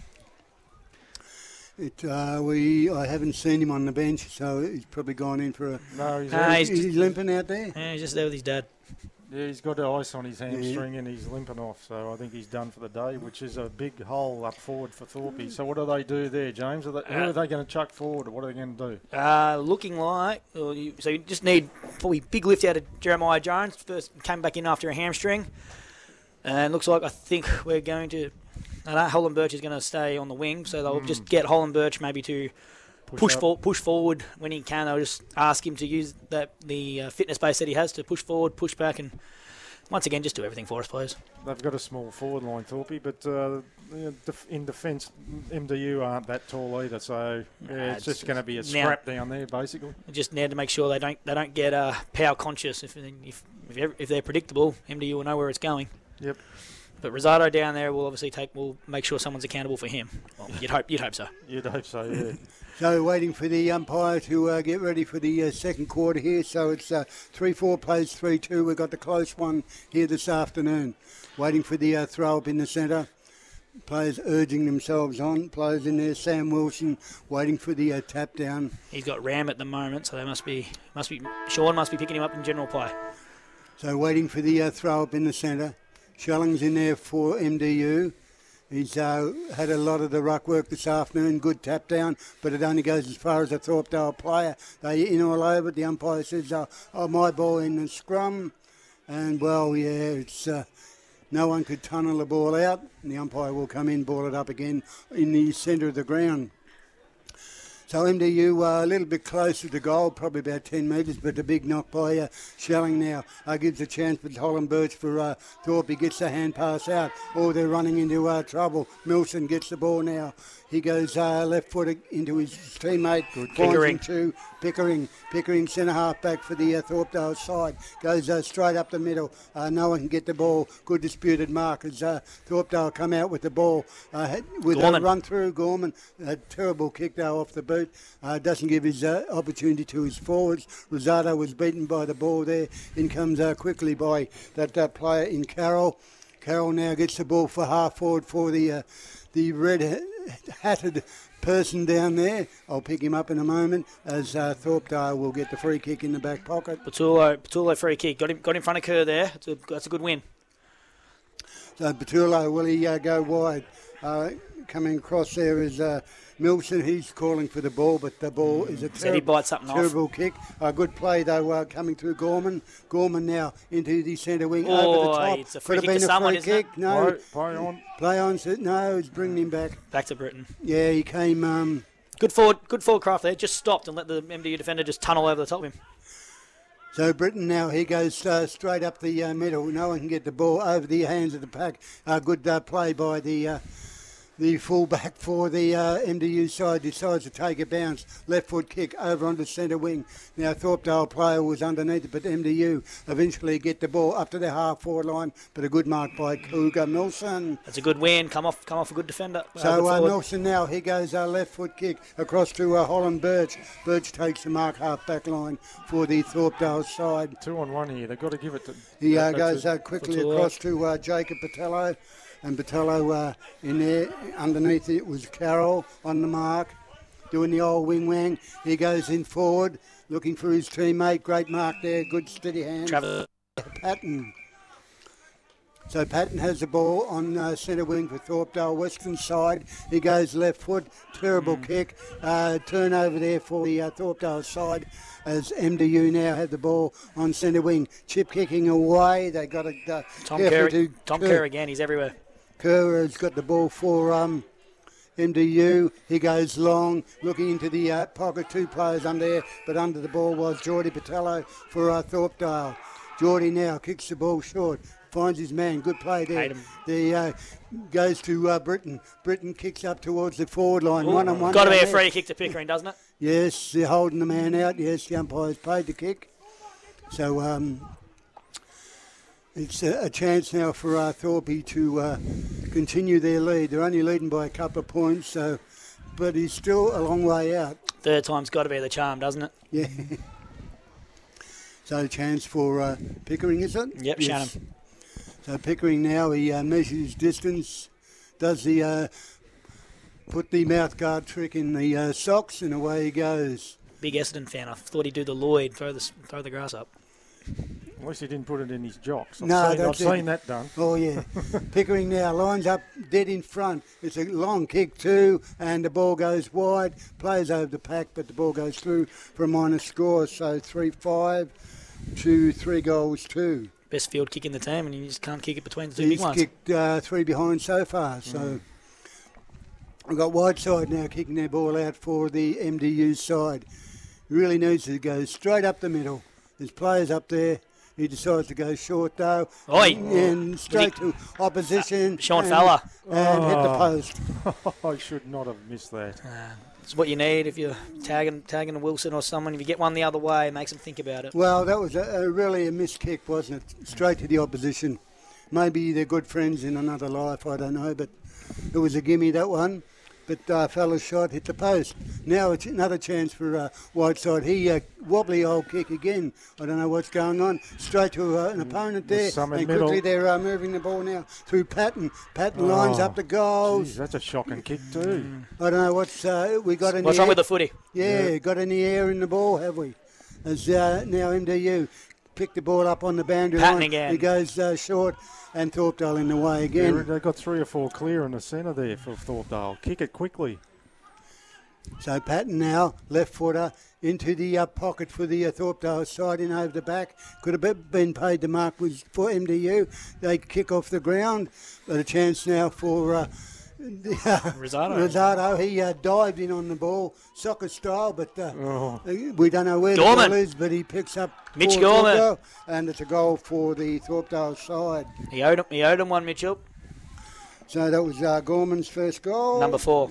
I haven't seen him on the bench, so he's probably gone in for a... No, he's limping out there? Yeah, he's just there with his dad. Yeah, he's got ice on his hamstring and he's limping off, so I think he's done for the day, which is a big hole up forward for Thorpe. So what do they do there, James? Who are they going to chuck forward, or what are they going to do? Looking like... so you just need probably big lift out of Jeremiah Jones. First came back in after a hamstring. And looks like I think we're going to... Holland Birch is going to stay on the wing, so they'll just get Holland Birch maybe to... Push forward when he can. They'll just ask him to use the fitness base that he has to push forward, push back, and once again, just do everything for us, please. They've got a small forward line, Thorpe, but in defence, MDU aren't that tall either, so it's just going to be a scrap down there, basically. Just need to make sure they don't get power conscious. If they're predictable, MDU will know where it's going. Yep. But Rosado down there will obviously will make sure someone's accountable for him. Well, you'd hope so. You'd hope so, yeah. So waiting for the umpire to get ready for the second quarter here. So it's 3-4 plays 3-2. We've got the close one here this afternoon. Waiting for the throw up in the centre. Players urging themselves on. Players in there. Sam Wilson waiting for the tap down. He's got Ram at the moment, so they must be Sean must be picking him up in general play. So waiting for the throw up in the centre. Schelling's in there for MDU. He's had a lot of the ruck work this afternoon, good tap down, but it only goes as far as a Thorpedale player. They in all over it. The umpire says, oh, my ball in the scrum. And, well, yeah, it's no one could tunnel the ball out. And the umpire will come in, ball it up again in the centre of the ground. So MDU a little bit closer to goal, probably about 10 metres, but a big knock by Shelling now gives a chance for Holland Birch for Thorpe. He gets the hand pass out. Oh, they're running into trouble. Milson gets the ball now. He goes left foot into his teammate. Good Pickering. To Pickering. Pickering centre half back for the Thorpedale side. Goes straight up the middle. No one can get the ball. Good disputed mark as Thorpedale come out with the ball. With Gorman. a run through, Gorman. A terrible kick though off the boot. Doesn't give his opportunity to his forwards. Rosado was beaten by the ball there. In comes quickly by that player in Carroll. Carroll now gets the ball for half forward for the red-hatted person down there. I'll pick him up in a moment as Thorpedale will get the free kick in the back pocket. Patullo free kick. Got in front of Kerr there. That's a good win. So Patullo, will he go wide? Coming across there is Milson. He's calling for the ball, but the ball is a Said he bites something terrible kick. A good play though coming through Gorman. Gorman now into the centre wing over the top. It's a free kick to someone, isn't it? No. Play on. Play on. No, it's bringing him back. Back to Britain. Yeah, he came... Good forward craft there. Just stopped and let the MDU defender just tunnel over the top of him. So Britain now, he goes straight up the middle. No one can get the ball over the hands of the pack. Good play by the fullback for the MDU side. Decides to take a bounce. Left foot kick over onto centre wing. Now Thorpedale player was underneath it, but MDU eventually get the ball up to their half forward line. But a good mark by Cougar Milson. That's a good win. Come off a good defender. So Milson now, he goes left foot kick across to Holland Birch. Birch takes the mark half back line for the Thorpedale side. 2-on-1 here. They've got to give it to... He goes quickly across to Jacob Patello. And Patello in there, underneath it was Carroll on the mark, doing the old wing-wang. He goes in forward, looking for his teammate. Great mark there, good steady hand. Travis. Patton. So Patton has the ball on centre wing for Thorpedale Western side. He goes left foot, terrible kick. Turnover there for the Thorpedale side as MDU now have the ball on centre wing. Chip kicking away. They got a Tom Kerr again. He's everywhere. Kerr has got the ball for MDU. He goes long, looking into the pocket. Two players under there, but under the ball was Geordie Patello for Thorpedale. Geordie now kicks the ball short. Finds his man. Good play there. The goes to Britain. Britain kicks up towards the forward line. One-on-one. Got to be a free kick to Pickering, doesn't it? Yes, they're holding the man out. Yes, the umpire's paid the kick. So it's a chance now for Thorpe to continue their lead. They're only leading by a couple of points, but he's still a long way out. Third time's got to be the charm, doesn't it? Yeah. So a chance for Pickering, is it? Yep, yes. Shannon. So Pickering now, he measures his distance, does the put the mouth guard trick in the socks, and away he goes. Big Essendon fan. I thought he'd do the Lloyd, throw the grass up. At least he didn't put it in his jocks. I've seen that done. Oh, yeah. Pickering now lines up dead in front. It's a long kick too, and the ball goes wide. Plays over the pack, but the ball goes through for a minus score. So 3-5 to 3-2. Best field kick in the team, and you just can't kick it between the two big ones. He's kicked 3 behind so far. So we've got Whiteside now kicking their ball out for the MDU side. Really needs to go straight up the middle. There's players up there. He decides to go short though, and straight to opposition. Sean Fowler. And hit the post. I should not have missed that. It's what you need if you're tagging a Wilson or someone. If you get one the other way, it makes them think about it. Well, that was really a missed kick, wasn't it? Straight to the opposition. Maybe they're good friends in another life, I don't know, but it was a gimme, that one. But Fella's shot hit the post. Now it's another chance for Whiteside. He wobbly old kick again. I don't know what's going on. Straight to an opponent there. And quickly they're moving the ball now through Patton. Patton lines up the goals. Geez, that's a shocking kick too. I don't know what's we got in what's wrong with the footy. Yeah, got any air in the ball, have we? As now MDU. kick the ball up on the boundary Patton line. again. He goes short, and Thorpedale in the way again. Yeah, they've got 3 or 4 clear in the centre there for Thorpedale. Kick it quickly. So Patton now, left footer, into the pocket for the Thorpedale side in over the back. Could have been paid. The mark was for MDU. They kick off the ground. But a chance now for Rosado. He dived in on the ball, soccer style, but we don't know where Gorman. the ball is, but he picks up Mitch for Gorman. Thorpedale, and it's a goal for the Thorpedale side. He owed him one, Mitchell. So that was Gorman's first goal. Number 4.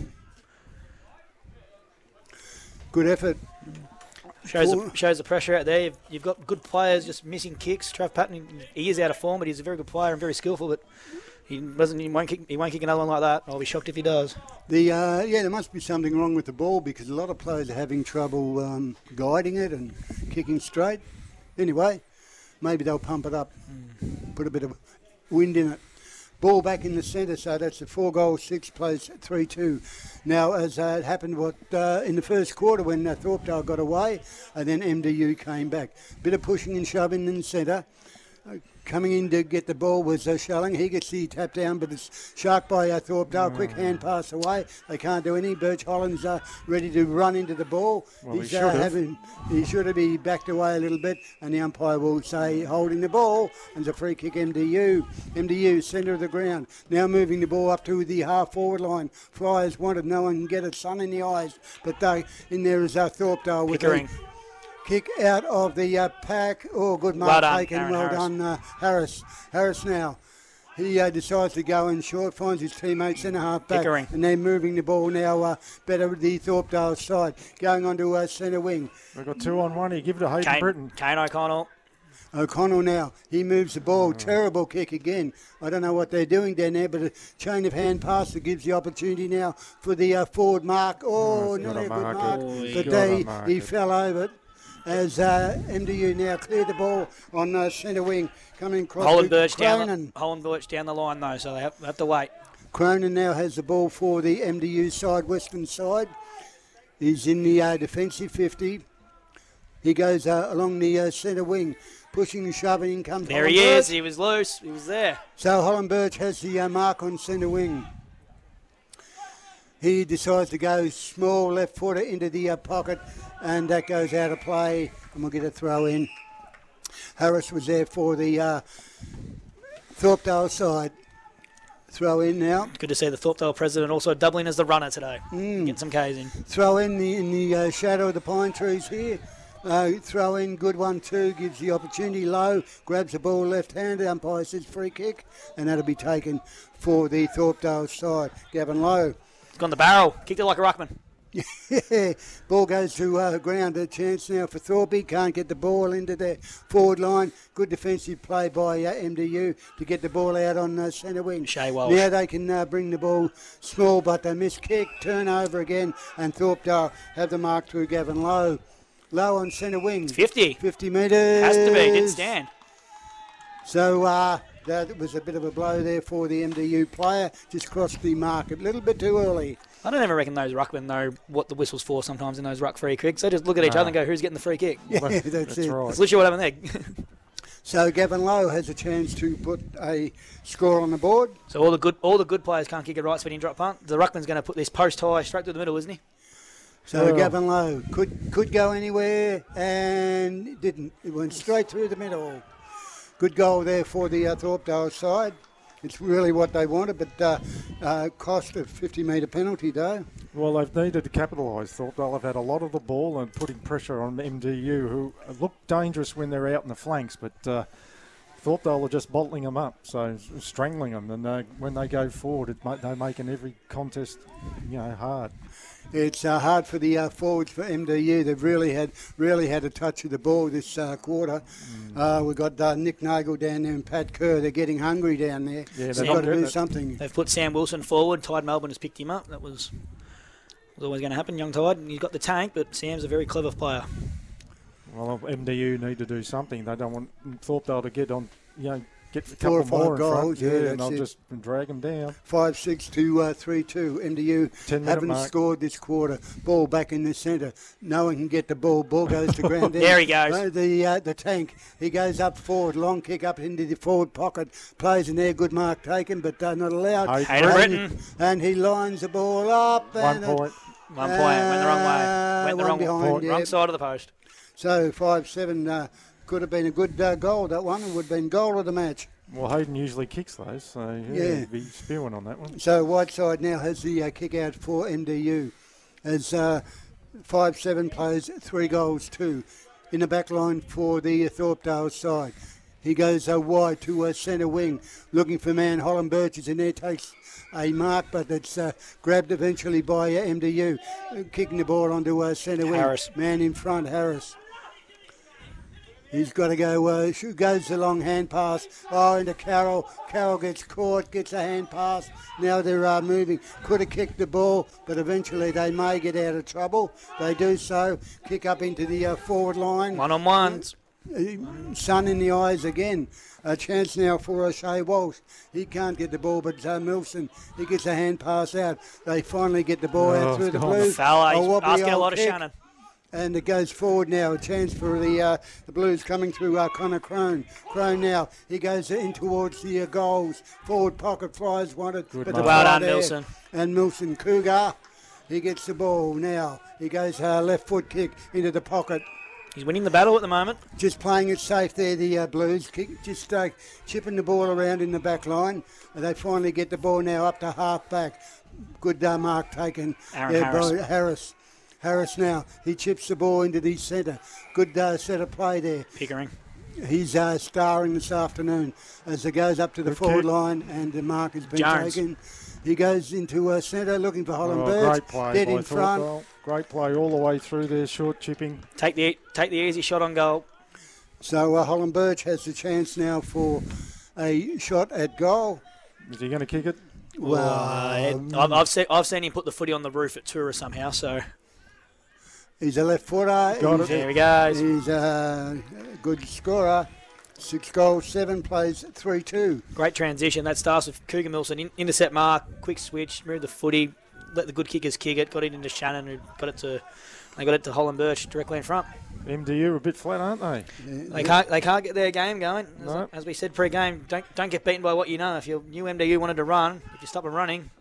Good effort. Shows the pressure out there. You've got good players just missing kicks. Trav Patton, he is out of form, but he's a very good player and very skillful. But he won't kick another one like that. I'll be shocked if he does. There must be something wrong with the ball because a lot of players are having trouble guiding it and kicking straight. Anyway, maybe they'll pump it up, put a bit of wind in it. Ball back in the centre, so that's a 4-goal, 6 plays 3-2. Now, as it happened in the first quarter when Thorpedale got away, and then MDU came back. Bit of pushing and shoving in the centre. Coming in to get the ball was Shelling. He gets the tap down, but it's sharked by Thorpedale. Quick hand pass away. They can't do any. Birch Holland's ready to run into the ball. Well, he should have been backed away a little bit, and the umpire will say holding the ball, and it's a free kick MDU. MDU, centre of the ground. Now moving the ball up to the half-forward line. Flyers wanted, no one can get it, sun in the eyes, but in there is Thorpedale with Pickering. Kick out of the pack. Oh, good mark taken. Well done, Harris. Harris now. He decides to go in short, finds his teammates in a half back. Pickering. And they're moving the ball now better with the Thorpedale side. Going on to centre wing. They've got 2 on 1 here. Give it to Hayden Britton. Kane O'Connell. O'Connell now. He moves the ball. Terrible kick again. I don't know what they're doing down there, but a chain of hand pass that gives the opportunity now for the forward mark. Oh, not a good mark. But he fell over it. As MDU now clear the ball on centre wing, coming across Holland Birch down the line though, so they have to wait. Cronin now has the ball for the MDU side, western side. He's in the defensive 50. He goes along the centre wing, pushing and shoving. In comes there. Holland He is. Birch. He was loose. He was there. So Holland Birch has the mark on centre wing. He decides to go small left footer into the pocket, and that goes out of play, and we'll get a throw in. Harris was there for the Thorpedale side. Throw in now. Good to see the Thorpedale president also doubling as the runner today. Getting some Ks in. Throw in the shadow of the pine trees here. Throw in, good one too, gives the opportunity. Low, grabs the ball left-handed, umpire says free kick, and that'll be taken for the Thorpedale side. Gavin Lowe. It's gone the barrel, kicked it like a ruckman. Yeah, ball goes to ground. A chance now for Thorpe. Can't get the ball into the forward line. Good defensive play by MDU to get the ball out on centre wing. Shay Walsh. Now they can bring the ball small, but they miss kick. Turnover again, and Thorpedale have the mark through Gavin Lowe. Low on centre wing. 50. 50 metres. Has to be. Didn't stand. So that was a bit of a blow there for the MDU player. Just crossed the mark a little bit too early. I don't ever reckon those ruckmen know what the whistle's for sometimes in those ruck free kicks. They just look at each other and go, who's getting the free kick? Yeah, that's it. Right. That's literally what happened there. So Gavin Lowe has a chance to put a score on the board. So all the good players can't kick a right spinning drop punt. The ruckman's going to put this post high straight through the middle, isn't he? So Gavin Lowe could go anywhere and didn't. It went straight through the middle. Good goal there for the Thorpedale side. It's really what they wanted, but cost a 50-metre penalty, though. Well, they've needed to capitalise. Thorpedale have had a lot of the ball and putting pressure on MDU, who look dangerous when they're out in the flanks, but Thorpedale are just bottling them up, so strangling them. And when they go forward, they're making every contest, hard. It's hard for the forwards for MDU. They've really had a touch of the ball this quarter. We've got Nick Nagel down there and Pat Kerr. They're getting hungry down there. Yeah, they've got to do something. They've put Sam Wilson forward. Tide Melbourne has picked him up. That was always going to happen, young Tide. He's got the tank, but Sam's a very clever player. Well, MDU need to do something. They don't want Thorpedale to get on, get a 4 or couple 5 more in goals. front. Yeah, and that's they'll it. just drag them down. 5-6 to 3-2. MDU 10-minute haven't mark. scored this quarter. Ball back in the centre. No one can get the ball. Ball goes to ground. There he goes. The tank. He goes up forward. Long kick up into the forward pocket. Plays in there. Good mark taken, but not allowed. Hayden Britton. And he lines the ball up. 1 point. 1 point. Went the wrong way. Went the one behind, wrong side of the post. So 5-7 could have been a good goal. That one would have been goal of the match. Well, Hayden usually kicks those, so Yeah. he'd be spewing on that one. So Whiteside now has the kick out for MDU as 5-7 plays 3 goals 2 in the back line for the Thorpedale side. He goes wide to centre wing, looking for man. Holland Birch is in there, takes a mark, but it's grabbed eventually by MDU, kicking the ball onto centre wing. Harris. Man in front, Harris. He's got to go, goes the long hand pass. Oh, into Carroll. Carroll gets caught, gets a hand pass. Now they're moving. Could have kicked the ball, but eventually they may get out of trouble. They do so. Kick up into the forward line. One-on-ones. Sun in the eyes again. A chance now for O'Shea Walsh. He can't get the ball, but Milson, he gets a hand pass out. They finally get the ball out through the Blues. Fella, A he's wobbly asking a old lot of kick. Shannon. And it goes forward now. A chance for the Blues coming through Connor Crone. Crone now. He goes in towards the goals. Forward pocket flies wanted. Good but mark. the Well fly done, there. Milson. And Milson Cougar. He gets the ball now. He goes left foot kick into the pocket. He's winning the battle at the moment. Just playing it safe there, the Blues. Just chipping the ball around in the back line. And they finally get the ball now up to half back. Good mark taken. Aaron there Harris. by Harris. Harris now. He chips the ball into the centre. Good set of play there. Pickering. He's starring this afternoon as it goes up to the Good forward kick. line and the mark has been Jones. taken. He goes into centre looking for Holland Oh, Birch. great play Dead by in front. Thorpedale. Great play all the way through there, short chipping. Take the easy shot on goal. So Holland Birch has the chance now for a shot at goal. Is he going to kick it? I've seen him put the footy on the roof at Tura somehow. So He's a left footer. Got it. there he goes. He's a good scorer. 6 goals, 7 plays, 3-2. Great transition. That starts with Cougar Milson. Intercept mark, quick switch, move the footy, let the good kickers kick it, got it into Shannon, who got it to Holland Birch directly in front. MDU are a bit flat, aren't they? They can't get their game going. As we said pre-game, don't get beaten by what you know. If your new MDU wanted to run, if you stop them running,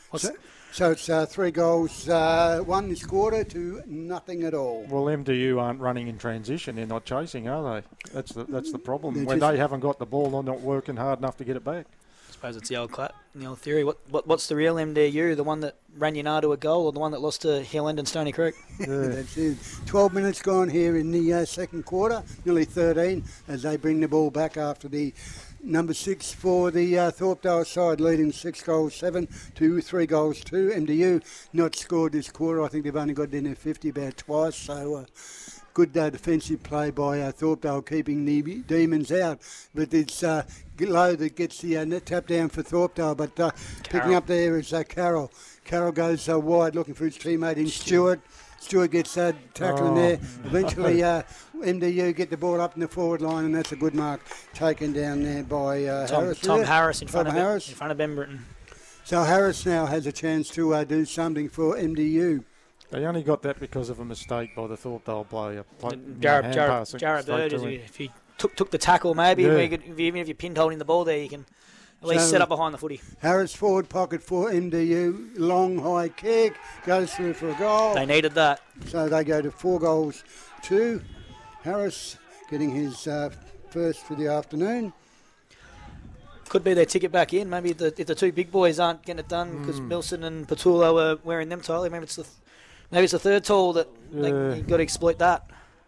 So it's 3 goals, 1 this quarter to nothing at all. Well, MDU aren't running in transition. They're not chasing, are they? That's the problem. They're When just- they haven't got the ball, they're not working hard enough to get it back. I suppose it's the old theory. What's the real MDU? The one that ran Ynar to a goal, or the one that lost to Hill End and Stony Creek? That's it. 12 minutes gone here in the second quarter, nearly 13, as they bring the ball back after the number 6 for the Thorpedale side, leading 6 goals 7 to 3 goals 2. MDU not scored this quarter. I think they've only got in their 50 about twice. So good defensive play by Thorpedale, keeping the Demons out. But it's Lowe that gets the tap down for Thorpedale. But picking up there is Carroll. Carroll goes wide, looking for his teammate in Stewart. Stewart gets tackling there. Eventually, MDU get the ball up in the forward line, and that's a good mark taken down there by Harris. Tom Harris in front Tom of Harris. in front of Ben Britton. So Harris now has a chance to do something for MDU. They only got that because of a mistake by the Thorpedale player. Jared Bird, if he took the tackle, maybe even if you're pinned holding the ball there, you can at least set up behind the footy. Harris forward pocket for MDU. Long high kick goes through for a goal. They needed that. So they go to 4 goals 2. Harris getting his first for the afternoon. Could be their ticket back in. Maybe if the two big boys aren't getting it done because Milson and Patullo are wearing them tightly. Maybe it's the third tall that you've got to exploit that.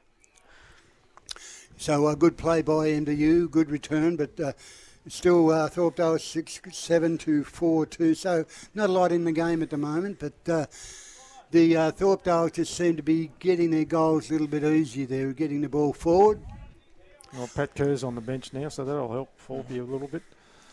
So a good play by MDU, good return, but still Thorpedale 6-7 to 4-2. So not a lot in the game at the moment, but the Thorpedale just seem to be getting their goals a little bit easier. They're getting the ball forward. Well, Pat Kerr's on the bench now, so that'll help Forby a little bit.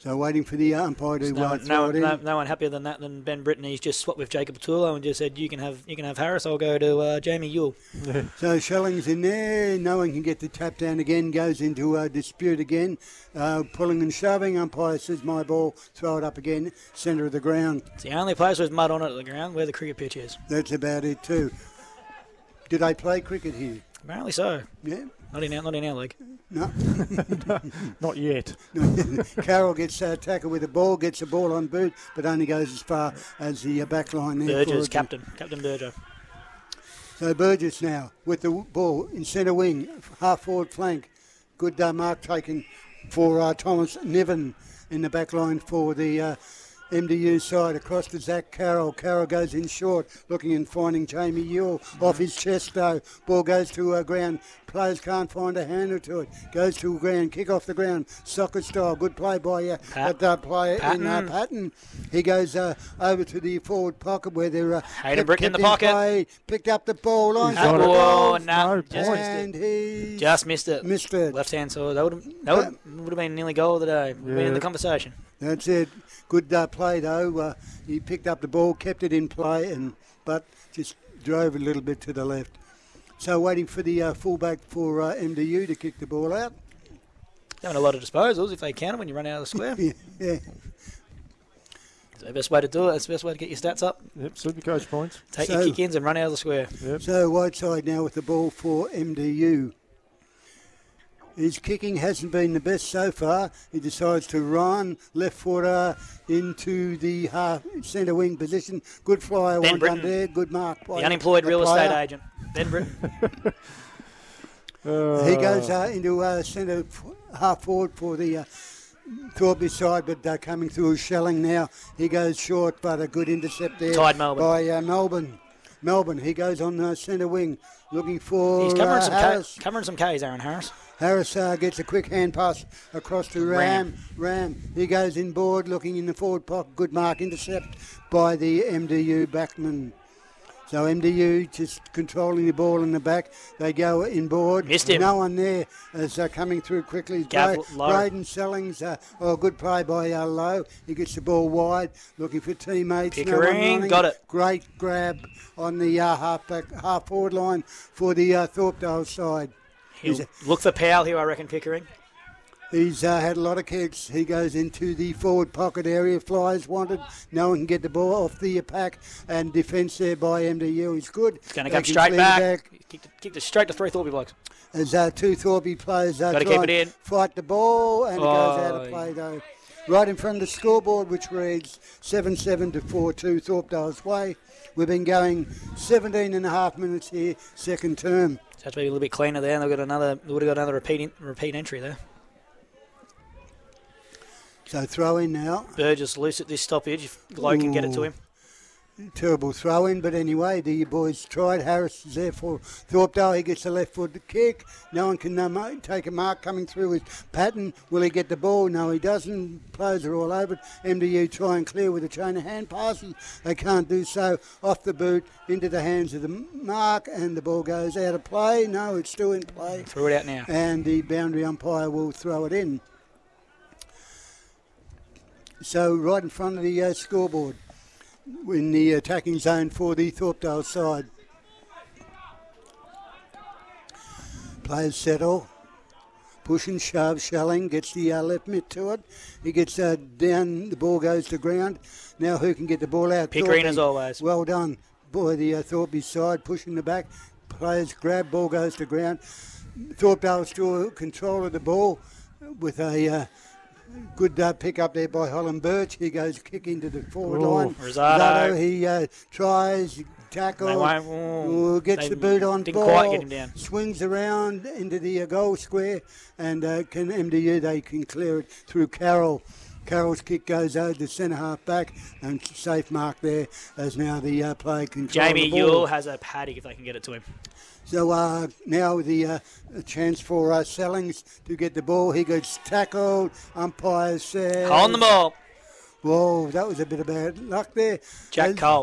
So waiting for the umpire to No throw it in. one happier than that than Ben Britton. He's just swapped with Jacob Tullo and just said, you can have Harris. I'll go to Jamie Ewell. So Schelling's in there. No one can get the tap down again. Goes into a dispute again. Pulling and shoving. Umpire says, my ball. Throw it up again. Centre of the ground. It's the only place with mud on it at the ground where the cricket pitch is. That's about it too. Do they play cricket here? Apparently so. Yeah. Not in our league. No. Not yet. Carroll gets tackled with the ball, gets the ball on boot, but only goes as far as the back line there. Burgess, Captain Burgess. So Burgess now with the ball in centre wing, half forward flank. Good mark taken for Thomas Niven in the back line for the MDU side across to Zach Carroll. Carroll goes in short, looking and finding Jamie Ewell off his chest though. Ball goes to ground. Players can't find a handle to it. Goes to ground, kick off the ground, soccer style. Good play by that player in Patton. He goes over to the forward pocket where they're Hayden Britton in the pocket. Play, picked up the ball on. No, and he just missed it. Missed it. Left hand side. That would have been nearly goal of the day. Been in the conversation. That's it. Good play though. He picked up the ball, kept it in play, but just drove a little bit to the left. So waiting for the fullback for MDU to kick the ball out. Having a lot of disposals if they can when you run out of the square. Yeah. It's the best way to do it. It's the best way to get your stats up. Yep, Supercoach points. Take your kick-ins and run out of the square. Yep. So Whiteside now with the ball for MDU. His kicking hasn't been the best so far. He decides to run left footer into the half centre wing position. Good flyer, one done there. Good mark by the unemployed real estate agent, Ben Britton. He goes into centre half forward for the Thorpe side, but coming through Schelling now. He goes short, but a good intercept there Tied Melbourne. by Melbourne. He goes on centre wing looking for He's Harris. covering some Ks, Aaron Harris. Harris gets a quick hand pass across to Ram. He goes inboard, looking in the forward pocket. Good mark, intercept by the MDU backman. So MDU just controlling the ball in the back. They go inboard. Missed him. No one there as coming through quickly. Braden Sellings. Good play by Lowe. He gets the ball wide, looking for teammates. Pickering, got it. Great grab on the half forward line for the Thorpedale side. He'll look for Powell here, I reckon, Pickering. He's had a lot of kicks. He goes into the forward pocket area. Flyers wanted. No one can get the ball off the pack. And defence there by MDU is good. He's going to come straight back. Kicked it straight to three Thorpe blokes. As two Thorpe players got to keep it in. Fight the ball. And it goes out of play, though. Right in front of the scoreboard, which reads 7-7 to 4-2 Thorpedale's way. We've been going 17 and a half minutes here, second term. So that's maybe a little bit cleaner there. They would have got another repeat entry there. So throw in now. Burgess loose at this stoppage. If Lowe can get it to him. Terrible throw in, but anyway, the boys tried. Harris is there for Thorpedale. He gets a left foot kick. No one can take a mark coming through with Patton. Will he get the ball? No, he doesn't. Players are all over it. MDU try and clear with a chain of hand passes. They can't do so. Off the boot, into the hands of the mark, and the ball goes out of play. No, it's still in play. Threw it out now. And the boundary umpire will throw it in. So right in front of the scoreboard, in the attacking zone for the Thorpedale side. Players settle. Push and shove. Schelling gets the left mitt to it. He gets down. The ball goes to ground. Now who can get the ball out? Pickering as always. Well done. Boy, the Thorpe side pushing the back. Players grab. Ball goes to ground. Thorpedale still control of the ball with a... good pick up there by Holland Birch. He goes kick into the forward line. Rosado. He tries, tackle, gets the boot on didn't ball. Quite get him down. Swings around into the goal square, and can MDU, they can clear it through Carroll. Carroll's kick goes over the centre half back, and safe mark there as now the play control. Jamie the ball. Ewell has a paddock if they can get it to him. So now the chance for Sellings to get the ball. He gets tackled. Umpire says... On the ball. Whoa, that was a bit of bad luck there. Jack Cole.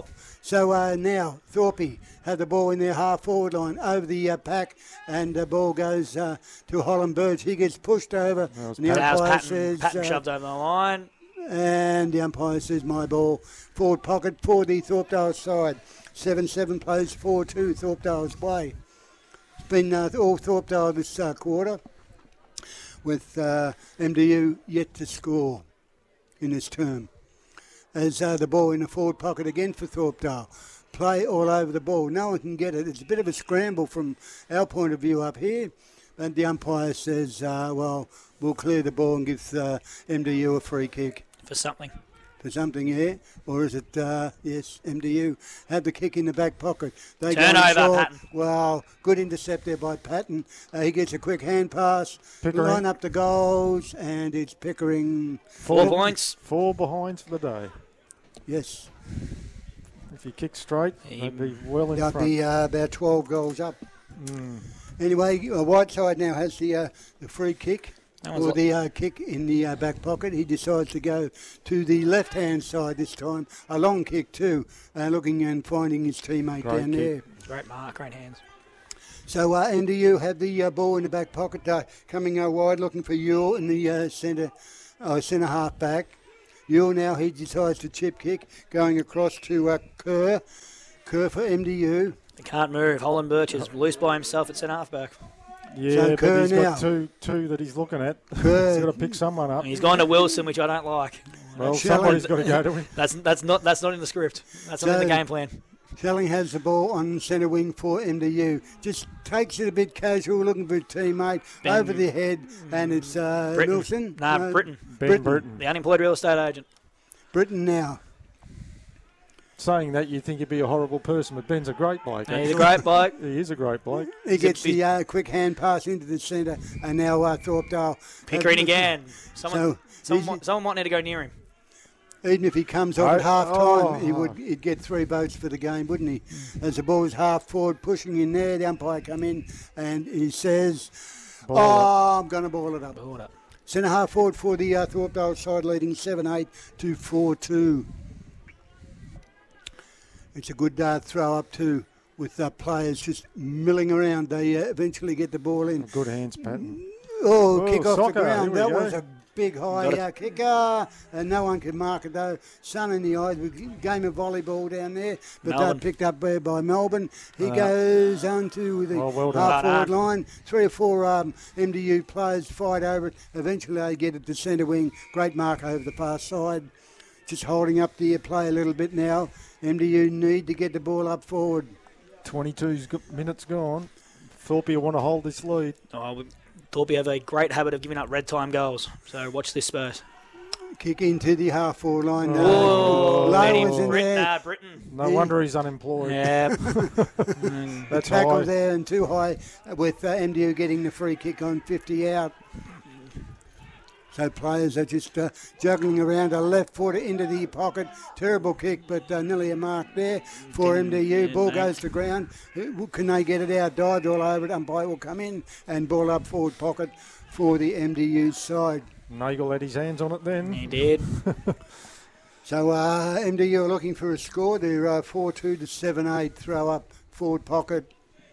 So now Thorpe have the ball in their half-forward line over the pack, and the ball goes to Holland Birch. He gets pushed over. And the umpire says, Patton shoved over the line. And the umpire says, my ball. Forward pocket for the Thorpedale side. 7-7 plays 4-2 Thorpedale's way. It's been all Thorpedale this quarter, with MDU yet to score in this term. As the ball in the forward pocket again for Thorpedale. Play all over the ball. No one can get it. It's a bit of a scramble from our point of view up here. And the umpire says, well, we'll clear the ball and give MDU a free kick. For something. For something, yeah. Or is it, yes, MDU have the kick in the back pocket. They Turnover, Patton. Well, good intercept there by Patton. He gets a quick hand pass. Pickering. Line up the goals, and it's Pickering. 4 points. 4 behinds for the day. Yes. If you kick straight, they'd be well in front. They'll be about 12 goals up. Anyway, Whiteside now has the free kick. Or the kick in the back pocket. He decides to go to the left-hand side this time. A long kick too, looking and finding his teammate down there. Great mark, great hands. So MDU have the ball in the back pocket, coming wide, looking for Ewell in the centre half back. Ewell now, he decides to chip kick, going across to Kerr. Kerr for MDU. They can't move. Holland Birch is loose by himself at centre half back. Yeah, So but Kerr he's now. got two that he's looking at. Kerr. He's got to pick someone up. And he's gone to Wilson, which I don't like. Well, Shelling. somebody's got to go to him. That's not in the script. That's not in the game plan. Shelling has the ball on centre wing for MDU. Just takes it a bit casual, looking for a teammate, over the head, and it's Wilson. Nah, Britton. Ben Britton. The unemployed real estate agent. Britton now. Saying that, you'd think he'd be a horrible person, but Ben's a great bloke. He's a actually. great bloke. He is a great bloke. He gets the quick hand pass into the centre, and now Thorpedale. Pickering again. Someone might need to go near him. Even if he comes off at half time, he'd get 3 votes for the game, wouldn't he? As the ball is half forward, pushing in there, the umpire come in, and he says, I'm going to ball it up. Centre half forward for the Thorpedale side, leading 7-8 to 4-2. It's a good throw up too, with players just milling around. They eventually get the ball in. Good hands, Patton. Kick off the soccer, ground. here That we go. was a big high kicker, and no one could mark it though. Sun in the eyes. Game of volleyball down there, but picked up there by Melbourne. He goes on to the half-forward line. 3 or 4 MDU players fight over it. Eventually they get it to centre wing. Great mark over the far side. Just holding up the play a little bit now. MDU need to get the ball up forward. 22 minutes gone. Thorpe will want to hold this lead. Thorpe have a great habit of giving up red time goals. So watch this Spurs. Kick into the half-forward line. Low was in there. Britton. No wonder he's unemployed. Yeah. That's Tackle high. there and too high, with MDU getting the free kick on 50 out. So players are just juggling around a left footer into the pocket. Terrible kick, but nearly a mark there for MDU. Ball goes to ground. Can they get it out? Dives all over it. Umpire will come in and ball up forward pocket for the MDU side. Nagel had his hands on it then. He did. So MDU are looking for a score. They're 4-2 to 7-8 throw up forward pocket.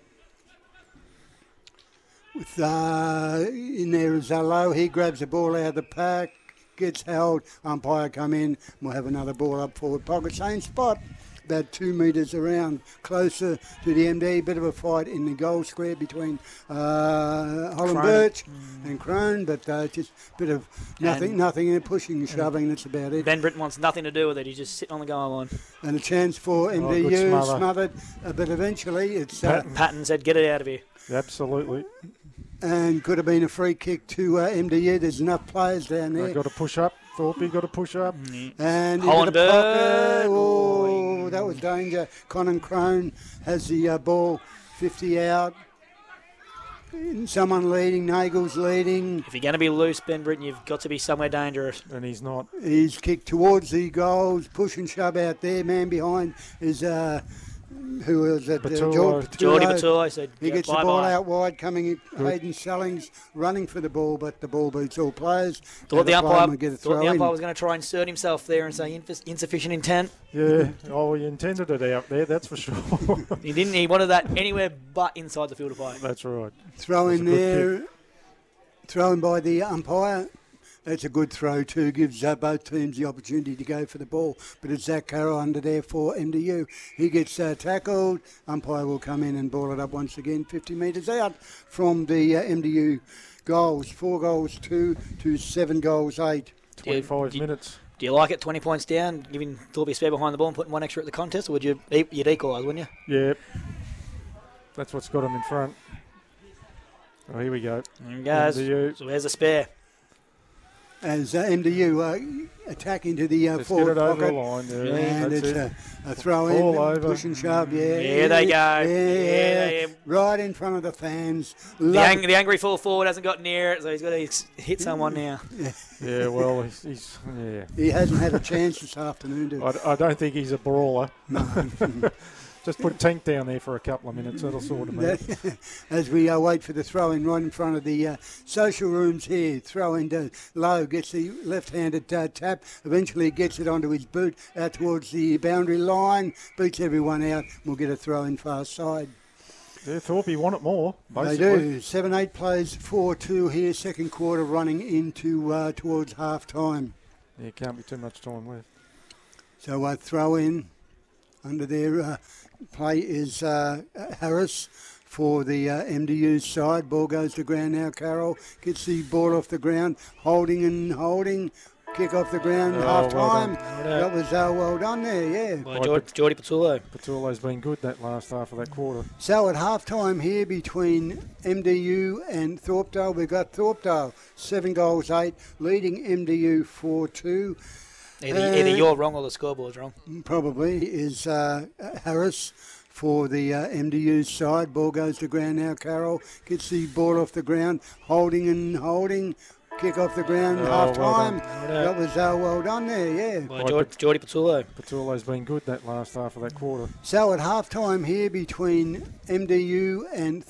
With in there is Low. He grabs the ball out of the pack, gets held. Umpire come in. We'll have another ball up forward pocket. Same spot, about 2 metres around, closer to the MD. Bit of a fight in the goal square between Holland Birch and Crone, but just a bit of nothing in pushing and shoving. That's about it. Ben Britton wants nothing to do with it. He's just sitting on the goal line. And a chance for MDU, smothered, but eventually it's... Patton said, get it out of here. Absolutely. And could have been a free kick to MDU. There's enough players down there. They've got to push up. Thorpe got to push up. And Holland into the pocket. Bird. Oh, that was danger. Conan Crone has the ball 50 out. Someone leading. Nagel's leading. If you're going to be loose, Ben Britton, you've got to be somewhere dangerous. And he's not. He's kicked towards the goals. Push and shove out there. Man behind is who was it? Patullo. Geordie Patullo said, He gets the ball out wide, coming in. Hayden Shellings running for the ball, but the ball beats all players. Thought the umpire will get a thought throw the umpire in. was going to try and insert himself there and say insufficient intent. Yeah, oh, he intended it out there, that's for sure. He didn't. He wanted that anywhere but inside the field of play. That's right. Throw That's in a good there, thrown by the umpire. That's a good throw too, gives both teams the opportunity to go for the ball. But it's Zach Carroll under there for MDU. He gets tackled. Umpire will come in and ball it up once again, 50 metres out from the MDU goals. 4 goals 2 to 7 goals 8. 25 minutes. Do you like it? 20 points down, giving Thorpe a spare behind the ball and putting one extra at the contest, or would you'd equalise, wouldn't you? Yep. That's what's got him in front. Oh, here we go. There he goes. MDU. So there's a spare. As MDU attack into the Let's forward get it over pocket. the line. Yeah, And that's it's it. a throw All in, over. push and shove, yeah. There they go. Yeah, right in front of the fans. The angry full forward hasn't got near it, so he's got to hit someone now. Yeah, well, he's yeah. He hasn't had a chance this afternoon to... I don't think he's a brawler. No. Just put Tank down there for a couple of minutes. That'll sort him out. As we wait for the throw in right in front of the social rooms here. Throw in to Lowe, gets the left-handed tap, eventually gets it onto his boot out towards the boundary line, beats everyone out, we'll get a throw in far side. Yeah, Thorpe want it more, They basically. do. 7-8 plays, 4-2 here, second quarter running into towards half-time. Yeah, can't be too much time left. So throw in under their play is Harris for the MDU side. Ball goes to ground now. Carroll gets the ball off the ground, holding. Kick off the ground, half time. That was well done there, yeah. By Geordie Patullo. Patullo's been good that last half of that quarter. So at half time here between MDU and Thorpedale, we've got Thorpedale 7 goals 8, leading MDU 4-2. Either you're wrong or the scoreboard's wrong. Probably is Harris for the MDU side. Ball goes to ground now. Carroll gets the ball off the ground, holding. Kick off the ground, half time. That was well done there, yeah. By Geordie Patullo. Patullo's been good that last half of that quarter. So at half time here between MDU and